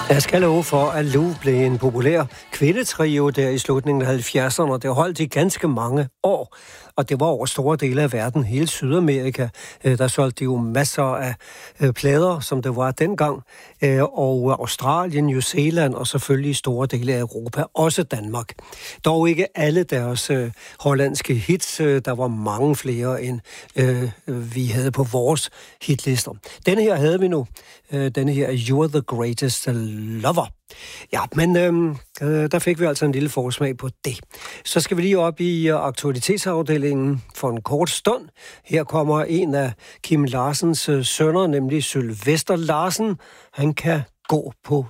Jeg skal love for, at Lou blev en populær kvindetrio der i slutningen af 70'erne. Det holdt i ganske mange år, og det var over store dele af verden. Hele Sydamerika, der solgte de jo masser af plader, som det var dengang. Og Australien, New Zealand og selvfølgelig store dele af Europa, også Danmark. Dog ikke alle deres hollandske hits. Der var mange flere, end vi havde på vores hitlister. Denne her havde vi nu. Denne her You're the Greatest Lover. Ja, men der fik vi altså en lille forsmag på det. Så skal vi lige op i aktualitetsafdelingen for en kort stund. Her kommer en af Kim Larsens sønner, nemlig Sylvester Larsen. Han kan gå på